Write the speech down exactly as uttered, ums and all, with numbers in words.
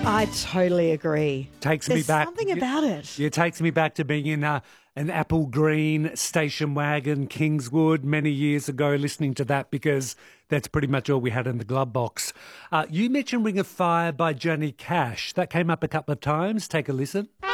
I totally agree. Takes There's me back. something about it. It takes me back to being in a, an apple green station wagon, Kingswood, many years ago, listening to that because that's pretty much all we had in the glove box. Uh, you mentioned Ring of Fire by Johnny Cash. That came up a couple of times. Take a listen.